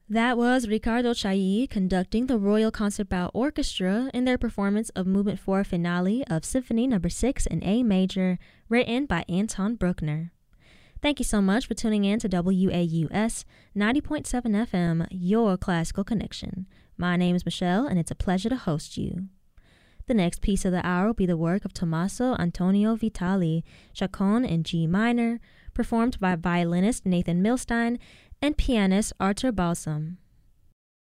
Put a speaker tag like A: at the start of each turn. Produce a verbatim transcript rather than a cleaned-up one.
A: That was Riccardo Chailly conducting the Royal Concertband Orchestra in their performance of Movement four Finale of Symphony Number six in A Major, written by Anton Bruckner. Thank you so much for tuning in to W A U S ninety point seven F M, your classical connection. My name is Michelle, and it's a pleasure to host you. The next piece of the hour will be the work of Tommaso Antonio Vitali, Chaconne in G minor, performed by violinist Nathan Milstein and pianist Artur Balsam.